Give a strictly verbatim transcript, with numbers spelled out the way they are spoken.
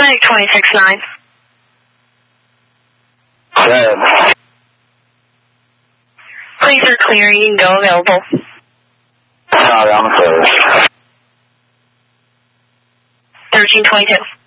Flight twenty-six nine. Good. Please are clear, you can go available. Sorry, I'm clear. thirteen twenty-two.